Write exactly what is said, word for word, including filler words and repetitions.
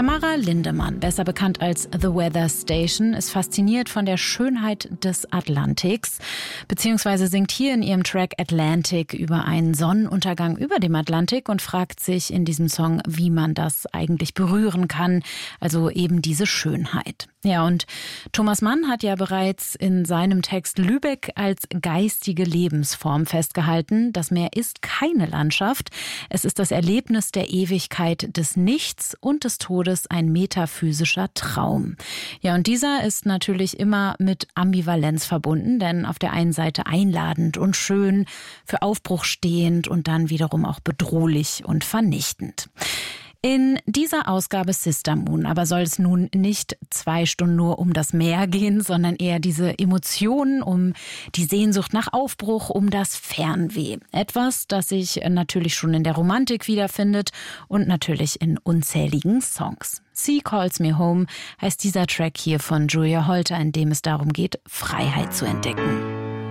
Tamara Lindemann, besser bekannt als The Weather Station, ist fasziniert von der Schönheit des Atlantiks, beziehungsweise singt hier in ihrem Track Atlantic über einen Sonnenuntergang über dem Atlantik und fragt sich in diesem Song, wie man das eigentlich berühren kann, also eben diese Schönheit. Ja, und Thomas Mann hat ja bereits in seinem Text Lübeck als geistige Lebensform festgehalten. Das Meer ist keine Landschaft. Es ist das Erlebnis der Ewigkeit des Nichts und des Todes, ein metaphysischer Traum. Ja, und dieser ist natürlich immer mit Ambivalenz verbunden, denn auf der einen Seite einladend und schön, für Aufbruch stehend und dann wiederum auch bedrohlich und vernichtend. In dieser Ausgabe Sister Moon aber soll es nun nicht zwei Stunden nur um das Meer gehen, sondern eher diese Emotionen, um die Sehnsucht nach Aufbruch, um das Fernweh. Etwas, das sich natürlich schon in der Romantik wiederfindet und natürlich in unzähligen Songs. Sea Calls Me Home heißt dieser Track hier von Julia Holter, in dem es darum geht, Freiheit zu entdecken.